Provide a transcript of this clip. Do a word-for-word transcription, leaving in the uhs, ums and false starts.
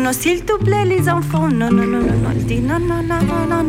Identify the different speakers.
Speaker 1: non, s'il te plaît, les enfants. Non, non, non, non, non. Il dit non, non, non, non, non,